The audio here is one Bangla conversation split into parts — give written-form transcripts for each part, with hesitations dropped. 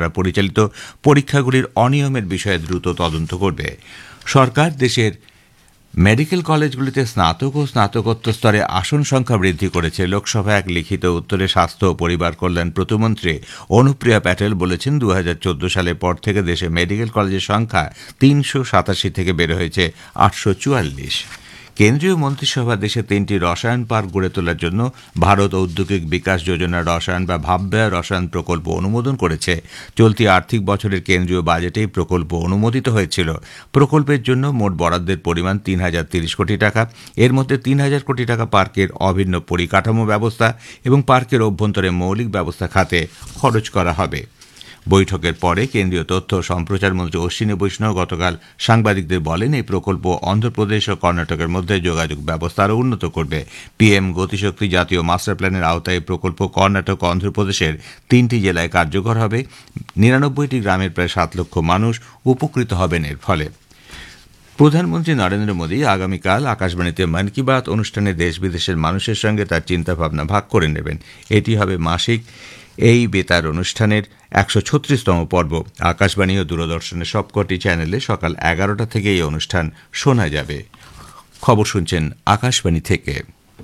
দ্বারা পরিচালিত পরীক্ষাগুলির অনিয়মের বিষয়ে দ্রুত তদন্ত করবে। সরকার দেশের মেডিকেল কলেজগুলিতে স্নাতক ও স্নাতকোত্তর স্তরে আসন সংখ্যা বৃদ্ধি করেছে। লোকসভায় এক লিখিত উত্তরে স্বাস্থ্য ও পরিবার কল্যাণ প্রতিমন্ত্রী অনুপ্রিয়া প্যাটেল বলেছেন, 2014 সালের পর থেকে দেশে মেডিকেল কলেজের সংখ্যা 387 থেকে বেড়ে হয়েছে 844। কেন্দ্রীয় মন্ত্রিসভা দেশে 3টি রসায়ন পার্ক গড়ে তোলার জন্য ভারত ঔদ্যোগিক বিকাশ যোজনা রসায়ন বা ভাবব্যয় রসায়ন প্রকল্প অনুমোদন করেছে। চলতি আর্থিক বছরের কেন্দ্রীয় বাজেটেই প্রকল্প অনুমোদিত হয়েছিল। প্রকল্পের জন্য মোট বরাদ্দের পরিমাণ 3030 কোটি টাকা। এর মধ্যে 3000 কোটি টাকা পার্কের অভিন্ন পরিকাঠামো ব্যবস্থা এবং পার্কের অভ্যন্তরে মৌলিক ব্যবস্থা খাতে খরচ করা হবে। বৈঠকের পরে কেন্দ্রীয় তথ্য ও সম্প্রচার মন্ত্রী অশ্বিনী বৈষ্ণব গতকাল সাংবাদিকদের বলেন, এই প্রকল্প অন্ধ্রপ্রদেশ ও কর্ণাটকের মধ্যে যোগাযোগ ব্যবস্থা আরও উন্নত করবে। পিএম গতিশক্তি জাতীয় মাস্টার প্ল্যানের আওতায় প্রকল্প কর্ণাটক ও অন্ধ্রপ্রদেশের 3টি জেলায় কার্যকর হবে। 99টি গ্রামের প্রায় 7 লক্ষ মানুষ উপকৃত হবেন এর ফলে। প্রধানমন্ত্রী নরেন্দ্র মোদী আগামীকাল আকাশবাণীতে মন কি বাত অনুষ্ঠানে দেশ বিদেশের মানুষের সঙ্গে তার চিন্তাভাবনা ভাগ করে নেবেন। এটি হবে মাসিক এই বেতার অনুষ্ঠানের 136তম পর্ব। আকাশবাণী ও দূরদর্শনের সবকটি চ্যানেলে সকাল 11টা থেকে এই অনুষ্ঠান শোনা যাবে। খবর শুনছেন আকাশবাণী থেকে।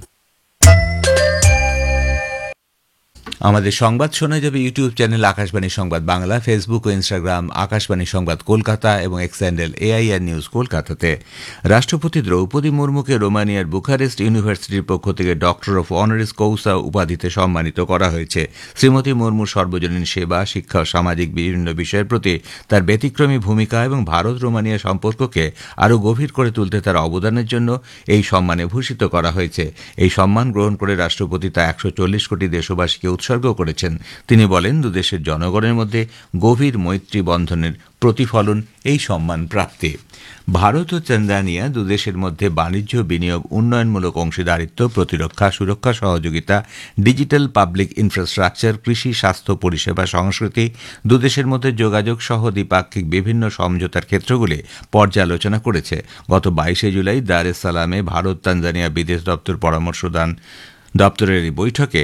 আমাদের সংবাদ শোনা যাবে ইউটিউব চ্যানেল আকাশবাণী সংবাদ বাংলা, ফেসবুক ও ইনস্টাগ্রাম আকাশবাণী সংবাদ কলকাতা এবং এক্স হ্যান্ডেল এআইআর নিউজ কলকাতাতে। রাষ্ট্রপতি দ্রৌপদী মুর্মুকে রোমানিয়ার বুখারেস্ট ইউনিভার্সিটির পক্ষ থেকে ডক্টর অফ অনারিস কৌসা উপাধিতে সম্মানিত করা হয়েছে। শ্রীমতী মুর্মুর সর্বজনীন সেবা, শিক্ষা ও সামাজিক বিভিন্ন বিষয়ের প্রতি তার ব্যতিক্রমী ভূমিকা এবং ভারত রোমানিয়া সম্পর্ককে আরও গভীর করে তুলতে তার অবদানের জন্য এই সম্মানে ভূষিত করা হয়েছে। এই সম্মান গ্রহণ করে রাষ্ট্রপতি তা 140 কোটি দেশবাসীকে উৎসর্গ করেছেন। তিনি বলেন, দুদেশের জনগণের মধ্যে গভীর মৈত্রী বন্ধনের প্রতিফলন এই সম্মান প্রাপ্তি। ভারত ও তানজানিয়া দুদেশের মধ্যে বাণিজ্য, বিনিয়োগ, উন্নয়নমূলক অংশীদারিত্ব, প্রতিরক্ষা, সুরক্ষা সহযোগিতা, ডিজিটাল পাবলিক ইনফ্রাস্ট্রাকচার, কৃষি, স্বাস্থ্য পরিষেবা, সংস্কৃতি, দুদেশের মধ্যে যোগাযোগ সহ দ্বিপাক্ষিক বিভিন্ন সমঝোতার ক্ষেত্রগুলি পর্যালোচনা করেছে। গত 22শে জুলাই দার এস সালামে ভারত তানজানিয়া বিদেশ দপ্তর পরামর্শদান দপ্তরের এই বৈঠকে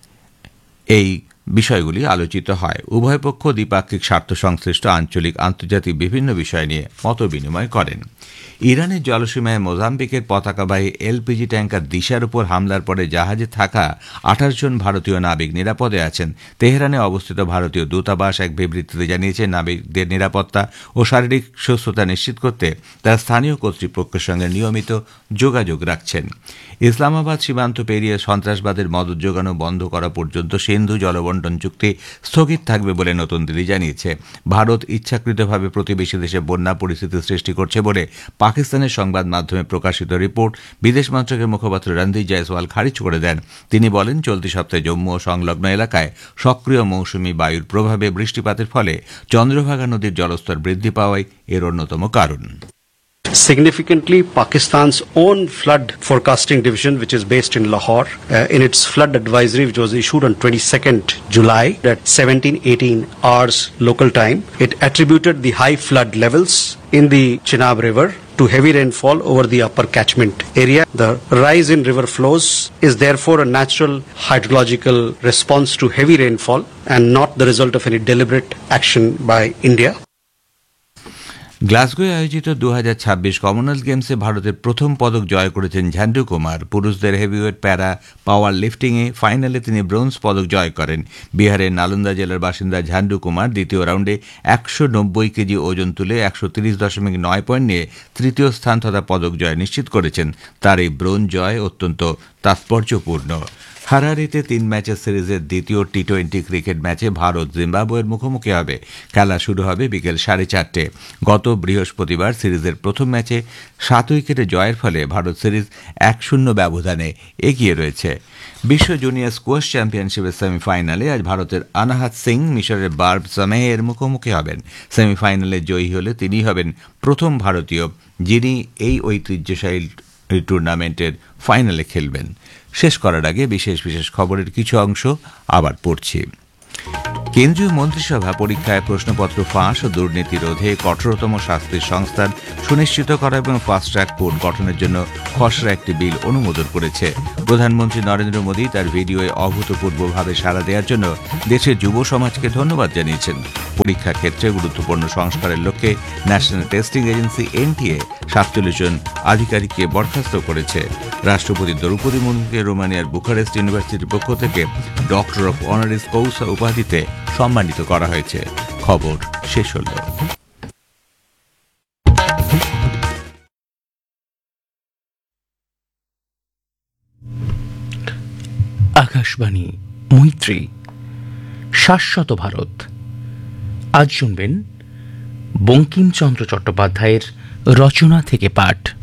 এই বিষয়গুলি আলোচিত হয়। উভয় পক্ষ দ্বিপাক্ষিক স্বার্থ সংশ্লিষ্ট আঞ্চলিক আন্তর্জাতিক বিভিন্ন বিষয় নিয়ে মতবিনিময় করেন। ইরানের জলসীমায় মোজাম্বিকের পতাকাবাহী এলপিজি ট্যাঙ্কার দিশার উপর হামলার পরে জাহাজে থাকা 28 জন ভারতীয় নাবিক নিরাপদে আছেন। তেহরানে অবস্থিত ভারতীয় দূতাবাস এক বিবৃতিতে জানিয়েছে, নাবিকদের নিরাপত্তা ও শারীরিক সুস্থতা নিশ্চিত করতে তারা স্থানীয় কর্তৃপক্ষের সঙ্গে নিয়মিত যোগাযোগ রাখছেন। ইসলামাবাদ সীমান্ত পেরিয়ে সন্ত্রাসবাদের মদত যোগানো বন্ধ করা পর্যন্ত সিন্ধু জলবন্টন চুক্তি স্থগিত থাকবে বলে নতুন দিল্লি জানিয়েছে। ভারত ইচ্ছাকৃতভাবে প্রতিবেশী দেশে বন্যা পরিস্থিতি সৃষ্টি করছে বলে পাকিস্তানের সংবাদ মাধ্যমে প্রকাশিত রিপোর্ট বিদেশ মন্ত্রকের মুখপাত্র রণদীপ জয়সওয়াল খারিজ করে দেন। তিনি বলেন, চলতি সপ্তাহে জম্মু ও সংলগ্ন এলাকায় সক্রিয় মৌসুমী বায়ুর প্রভাবে বৃষ্টিপাতের ফলে চন্দ্রভাগা নদীর জলস্তর বৃদ্ধি পাওয়াই এর অন্যতম কারণ। Significantly, Pakistan's own flood forecasting division, which is based in Lahore, in its flood advisory, which was issued on 22nd July at 17:18 hours local time, it attributed the high flood levels in the Chenab River to heavy rainfall over the upper catchment area. The rise in river flows is therefore a natural hydrological response to heavy rainfall and not the result of any deliberate action by India. গ্লাসগোয় আয়োজিত 2026 কমনওয়েলথ গেমসে ভারতের প্রথম পদক জয় করেছেন ঝান্ডু কুমার। পুরুষদের হেভিওয়েট প্যারা পাওয়ার লিফটিংয়ে ফাইনালে তিনি ব্রোঞ্জ পদক জয় করেন। বিহারের নালন্দা জেলার বাসিন্দা ঝান্ডু কুমার দ্বিতীয় রাউন্ডে 190 কেজি ওজন তুলে 130.9 পয়েন্ট নিয়ে তৃতীয় স্থান তথা পদক জয় নিশ্চিত করেছেন। তার এই ব্রোঞ্জ জয় অত্যন্ত তাৎপর্যপূর্ণ। হারারিতে 3 ম্যাচের সিরিজের দ্বিতীয় টি-20 ক্রিকেট ম্যাচে ভারত জিম্বাবুয়ের মুখোমুখি হবে। খেলা শুরু হবে বিকেল 4:30। গত বৃহস্পতিবার সিরিজের প্রথম ম্যাচে 7 উইকেটে জয়ের ফলে ভারত সিরিজ 1-0 ব্যবধানে এগিয়ে রয়েছে। বিশ্ব জুনিয়র স্কোয়াশ চ্যাম্পিয়নশিপের সেমিফাইনালে আজ ভারতের আনাহাত সিং মিশরের বার্ব সামেহের মুখোমুখি হবেন। সেমিফাইনালে জয়ী হলে তিনি হবেন প্রথম ভারতীয় যিনি এই ঐতিহ্যশালী টুর্নামেন্টের ফাইনালে খেলবেন। শেষ করার আগে বিশেষ বিশেষ খবরের কিছু অংশ আবার পড়ছি। কেন্দ্রীয় মন্ত্রিসভা পরীক্ষায় প্রশ্নপত্র ফাঁস ও দুর্নীতি রোধে কঠোরতম শাস্তির সংস্থান সুনিশ্চিত করা এবং ফাস্ট ট্র্যাক কোর্ট গঠনের জন্য খসড়া একটি বিল অনুমোদন করেছে। প্রধানমন্ত্রী নরেন্দ্র মোদী তার ভিডিওয়ে অভূতপূর্বভাবে সাড়া দেওয়ার জন্য দেশের যুব সমাজকে ধন্যবাদ জানিয়েছেন। পরীক্ষা ক্ষেত্রে গুরুত্বপূর্ণ সংস্কারের লক্ষ্যে ন্যাশনাল টেস্টিং এজেন্সি এনটিএ 47 জন আধিকারিককে বরখাস্ত করেছে। রাষ্ট্রপতি দ্রৌপদী মুর্মুকে রোমানিয়ার বুখারেস্ট ইউনিভার্সিটির পক্ষ থেকে ডক্টর অফ অনারিস কৌসা উপাধিতে সম্মানিত করা হয়েছে। খবর শেষ হল। আকাশবাণী মৈত্রী শাশ্বত ভারত। আজ শুনবেন বঙ্কিমচন্দ্র চট্টোপাধ্যায়ের রচনা থেকে পাঠ।